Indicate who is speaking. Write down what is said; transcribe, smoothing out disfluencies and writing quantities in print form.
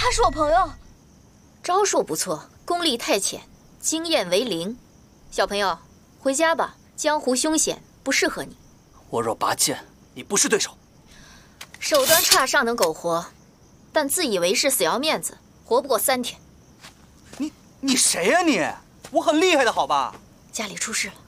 Speaker 1: 他是我朋友。
Speaker 2: 招数不错，功力太浅，经验为零。小朋友，回家吧，江湖凶险，不适合你。
Speaker 3: 我若拔剑，你不是对手。
Speaker 2: 手段差尚能苟活，但自以为是死要面子，活不过3天。
Speaker 3: 你谁呀你？我很厉害的好吧？
Speaker 2: 家里出事了。